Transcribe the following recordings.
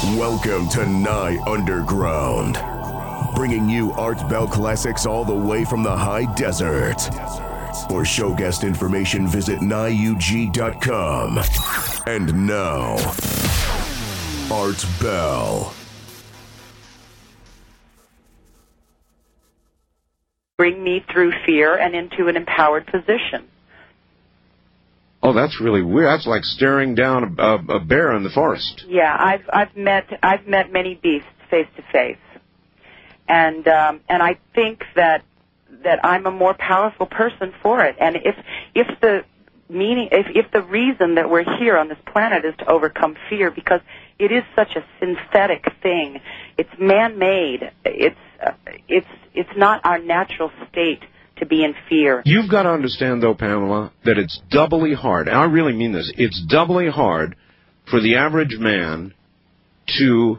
Welcome to Nye Underground, bringing you Art Bell classics all the way from the high desert. For show guest information, visit NyeUG.com. And now, Art Bell. Bring me through fear and into an empowered position. Oh, that's really weird. That's like staring down a bear in the forest. Yeah, I've met many beasts face to face, and I think that I'm a more powerful person for it. And if the reason that we're here on this planet is to overcome fear, because it is such a synthetic thing, it's man-made. It's not our natural state to be in fear. You've got to understand, though, Pamela, that it's doubly hard, and I really mean this, it's doubly hard for the average man to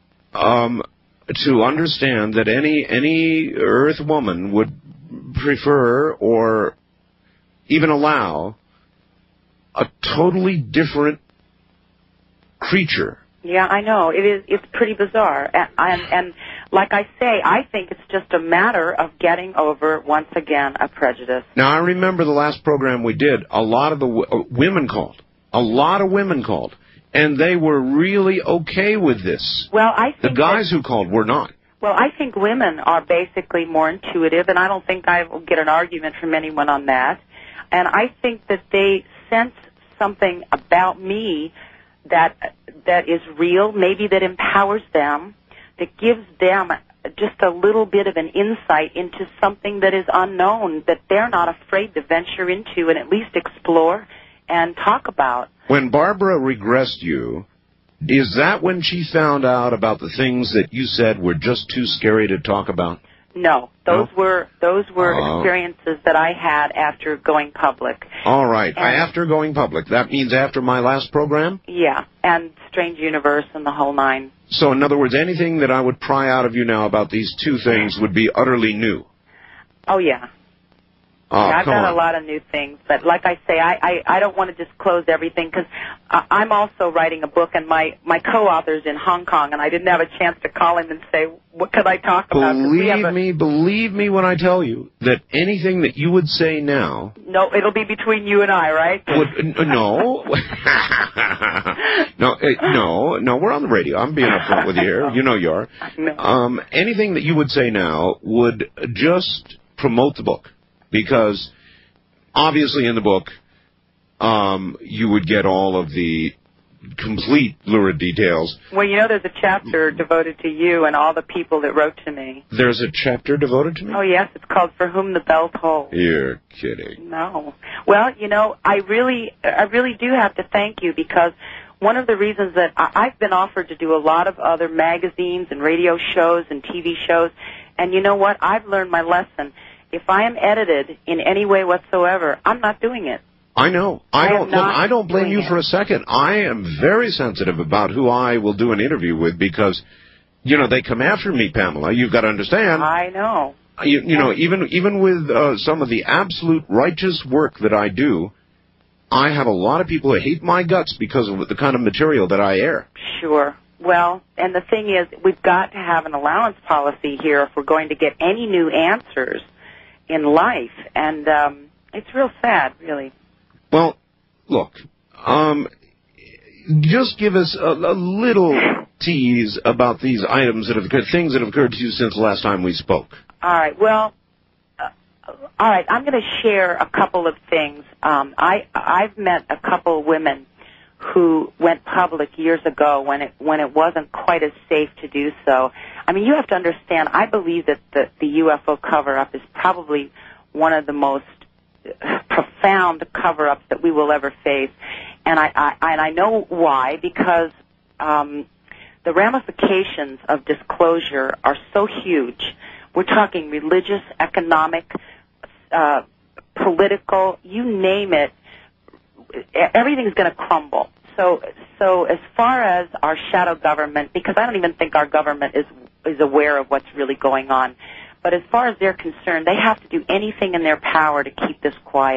understand that any Earth woman would prefer or even allow a totally different creature. Yeah, I know. It's pretty bizarre. And like I say, I think it's just a matter of getting over, once again, a prejudice. Now, I remember the last program we did, a lot of the women called. A lot of women called. And they were really okay with this. Well, I think the guys who called were not. Well, I think women are basically more intuitive, and I don't think I will get an argument from anyone on that. And I think that they sense something about me that is real, maybe that empowers them, that gives them just a little bit of an insight into something that is unknown, that they're not afraid to venture into and at least explore and talk about. When Barbara regressed you, is that when she found out about the things that you said were just too scary to talk about? No, those were experiences that I had after going public. All right, after going public. That means after my last program? Yeah, and Strange Universe and the whole nine. So, in other words, anything that I would pry out of you now about these two things would be utterly new? Oh, yeah. Oh, yeah, I've got a lot of new things, but like I say, I don't want to disclose everything, because I'm also writing a book, and my co-author's in Hong Kong, and I didn't have a chance to call him and say, what could I talk about? Believe me when I tell you that anything that you would say now... No, it'll be between you and I, right? No. No, we're on the radio. I'm being upfront with you here. You know you are. No. Anything that you would say now would just promote the book. Because, obviously, in the book, you would get all of the complete lurid details. Well, you know, there's a chapter devoted to you and all the people that wrote to me. There's a chapter devoted to me? Oh, yes. It's called For Whom the Bell Tolls. You're kidding. No. Well, you know, I really do have to thank you, because one of the reasons that I've been offered to do a lot of other magazines and radio shows and TV shows, and you know what? I've learned my lesson. If I am edited in any way whatsoever, I'm not doing it. I know. I don't blame you for a second. I am very sensitive about who I will do an interview with, because, you know, they come after me, Pamela. You've got to understand. I know. You know, even with some of the absolute righteous work that I do, I have a lot of people who hate my guts because of the kind of material that I air. Sure. Well, and the thing is, we've got to have an allowance policy here if we're going to get any new answers in life, and it's real sad, really. Well, look, just give us a little tease about these items that have occurred, things that have occurred to you since the last time we spoke. All right, well, all right, I'm going to share a couple of things. I've met a couple of women who went public years ago when it wasn't quite as safe to do so. I mean, you have to understand, I believe that the UFO cover-up is probably one of the most profound cover-ups that we will ever face. And I know why, because the ramifications of disclosure are so huge. We're talking religious, economic, political, you name it, everything's going to crumble. So as far as our shadow government, because I don't even think our government is aware of what's really going on, but as far as they're concerned, they have to do anything in their power to keep this quiet.